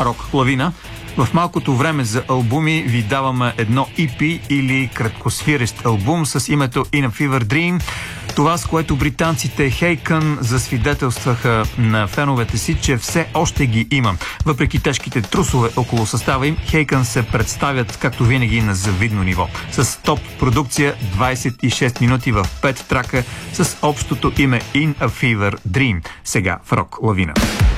Рок Лавина. В малкото време за албуми ви даваме едно EP или краткосвирещ албум с името In a Fever Dream. Това, с което британците Хейкън засвидетелстваха на феновете си, че все още ги има. Въпреки тежките трусове около състава им, Хейкън се представят, както винаги, на завидно ниво. С топ продукция 26 минути в 5 трака с общото име In a Fever Dream. Сега в Рок Лавина.